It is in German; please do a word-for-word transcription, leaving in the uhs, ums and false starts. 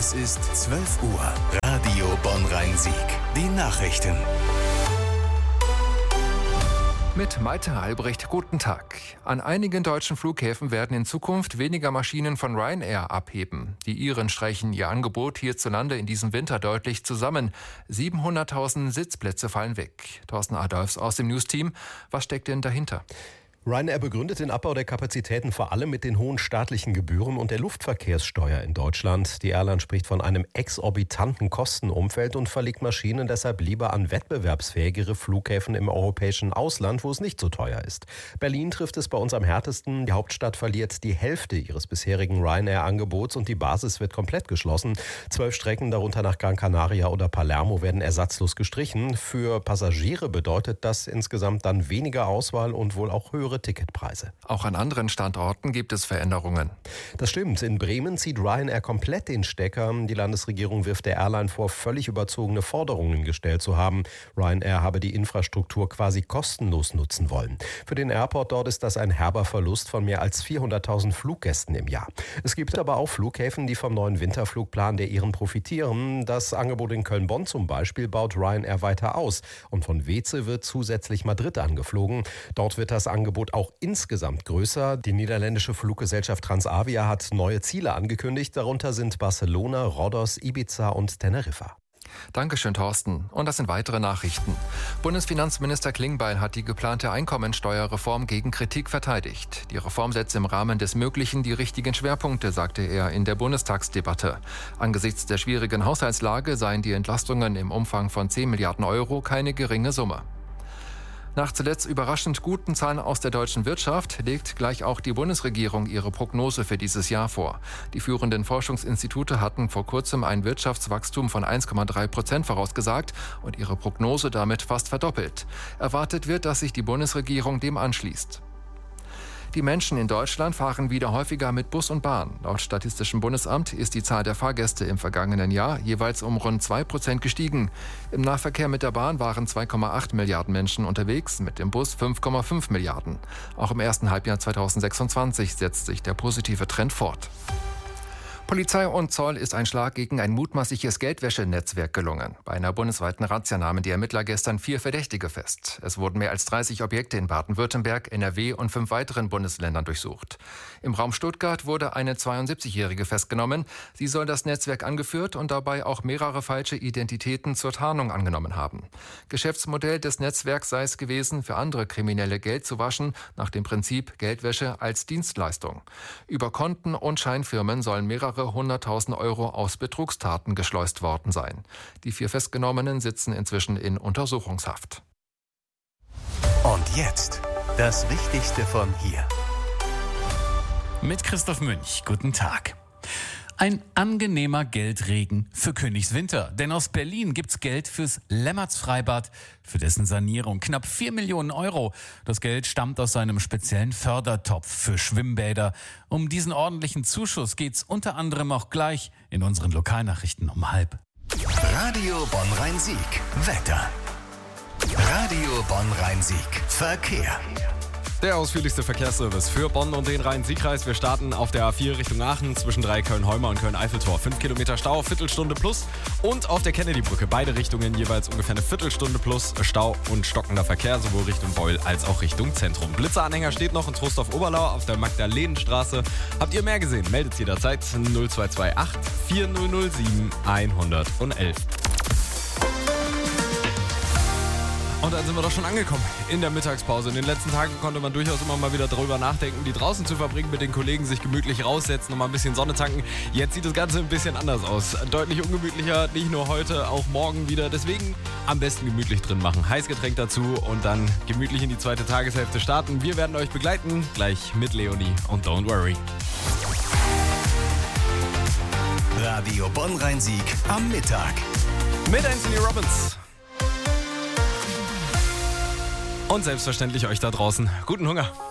Es ist zwölf Uhr. Radio Bonn-Rhein-Sieg. Die Nachrichten. Mit Malte Albrecht, guten Tag. An einigen deutschen Flughäfen werden in Zukunft weniger Maschinen von Ryanair abheben. Die Iren streichen ihr Angebot hierzulande in diesem Winter deutlich zusammen. siebenhunderttausend Sitzplätze fallen weg. Thorsten Adolfs aus dem News-Team. Was steckt denn dahinter? Ryanair begründet den Abbau der Kapazitäten vor allem mit den hohen staatlichen Gebühren und der Luftverkehrssteuer in Deutschland. Die Airline spricht von einem exorbitanten Kostenumfeld und verlegt Maschinen deshalb lieber an wettbewerbsfähigere Flughäfen im europäischen Ausland, wo es nicht so teuer ist. Berlin trifft es bei uns am härtesten. Die Hauptstadt verliert die Hälfte ihres bisherigen Ryanair-Angebots und die Basis wird komplett geschlossen. Zwölf Strecken, darunter nach Gran Canaria oder Palermo, werden ersatzlos gestrichen. Für Passagiere bedeutet das insgesamt dann weniger Auswahl und wohl auch höhere Ticketpreise. Auch an anderen Standorten gibt es Veränderungen. Das stimmt. In Bremen zieht Ryanair komplett den Stecker. Die Landesregierung wirft der Airline vor, völlig überzogene Forderungen gestellt zu haben. Ryanair habe die Infrastruktur quasi kostenlos nutzen wollen. Für den Airport dort ist das ein herber Verlust von mehr als vierhunderttausend Fluggästen im Jahr. Es gibt aber auch Flughäfen, die vom neuen Winterflugplan der Iren profitieren. Das Angebot in Köln-Bonn zum Beispiel baut Ryanair weiter aus. Und von Weeze wird zusätzlich Madrid angeflogen. Dort wird das Angebot auch insgesamt größer. Die niederländische Fluggesellschaft Transavia hat neue Ziele angekündigt. Darunter sind Barcelona, Rhodos, Ibiza und Teneriffa. Dankeschön, Thorsten. Und das sind weitere Nachrichten. Bundesfinanzminister Klingbeil hat die geplante Einkommensteuerreform gegen Kritik verteidigt. Die Reform setzt im Rahmen des Möglichen die richtigen Schwerpunkte, sagte er in der Bundestagsdebatte. Angesichts der schwierigen Haushaltslage seien die Entlastungen im Umfang von zehn Milliarden Euro keine geringe Summe. Nach zuletzt überraschend guten Zahlen aus der deutschen Wirtschaft legt gleich auch die Bundesregierung ihre Prognose für dieses Jahr vor. Die führenden Forschungsinstitute hatten vor kurzem ein Wirtschaftswachstum von eins Komma drei Prozent vorausgesagt und ihre Prognose damit fast verdoppelt. Erwartet wird, dass sich die Bundesregierung dem anschließt. Die Menschen in Deutschland fahren wieder häufiger mit Bus und Bahn. Laut Statistischem Bundesamt ist die Zahl der Fahrgäste im vergangenen Jahr jeweils um rund zwei Prozent gestiegen. Im Nahverkehr mit der Bahn waren zwei Komma acht Milliarden Menschen unterwegs, mit dem Bus fünf Komma fünf Milliarden. Auch im ersten Halbjahr zweitausendsechsundzwanzig setzt sich der positive Trend fort. Polizei und Zoll ist ein Schlag gegen ein mutmaßliches Geldwäschenetzwerk gelungen. Bei einer bundesweiten Razzia nahmen die Ermittler gestern vier Verdächtige fest. Es wurden mehr als dreißig Objekte in Baden-Württemberg, N R W und fünf weiteren Bundesländern durchsucht. Im Raum Stuttgart wurde eine zweiundsiebzigjährige festgenommen. Sie soll das Netzwerk angeführt und dabei auch mehrere falsche Identitäten zur Tarnung angenommen haben. Geschäftsmodell des Netzwerks sei es gewesen, für andere Kriminelle Geld zu waschen, nach dem Prinzip Geldwäsche als Dienstleistung. Über Konten und Scheinfirmen sollen mehrere hunderttausend Euro aus Betrugstaten geschleust worden sein. Die vier Festgenommenen sitzen inzwischen in Untersuchungshaft. Und jetzt das Wichtigste von hier. Mit Christoph Münch, guten Tag. Ein angenehmer Geldregen für Königswinter. Denn aus Berlin gibt's Geld fürs Lemmerts-Freibad, für dessen Sanierung. Knapp vier Millionen Euro. Das Geld stammt aus einem speziellen Fördertopf für Schwimmbäder. Um diesen ordentlichen Zuschuss geht's unter anderem auch gleich in unseren Lokalnachrichten um halb. Radio Bonn-Rhein-Sieg. Wetter. Radio Bonn-Rhein-Sieg. Verkehr. Der ausführlichste Verkehrsservice für Bonn und den Rhein-Sieg-Kreis. Wir starten auf der A vier Richtung Aachen zwischen drei Köln-Heumer und Köln-Eiffeltor. Fünf Kilometer Stau, Viertelstunde plus. Und auf der Kennedy-Brücke beide Richtungen jeweils ungefähr eine Viertelstunde plus. Stau und stockender Verkehr sowohl Richtung Beul als auch Richtung Zentrum. Blitzeranhänger steht noch in Trostorf-Oberlau auf der Magdalenenstraße. Habt ihr mehr gesehen? Meldet jederzeit null zwei zwei acht vier null null sieben eins eins eins. Und dann sind wir doch schon angekommen in der Mittagspause. In den letzten Tagen konnte man durchaus immer mal wieder darüber nachdenken, die draußen zu verbringen, mit den Kollegen sich gemütlich raussetzen und mal ein bisschen Sonne tanken. Jetzt sieht das Ganze ein bisschen anders aus. Deutlich ungemütlicher, nicht nur heute, auch morgen wieder. Deswegen am besten gemütlich drin machen. Heißgetränk dazu und dann gemütlich in die zweite Tageshälfte starten. Wir werden euch begleiten, gleich mit Leonie und Don't Worry. Radio Bonn-Rhein-Sieg am Mittag. Mit Anthony Robbins. Und selbstverständlich euch da draußen. Guten Hunger.